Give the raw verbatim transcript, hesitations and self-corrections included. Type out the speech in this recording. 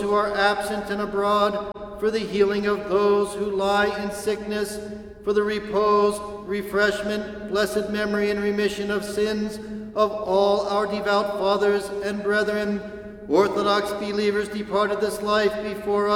who are absent and abroad, for the healing of those who lie in sickness, for the repose, refreshment, blessed memory, and remission of sins of all our devout fathers and brethren, Orthodox believers departed this life before us,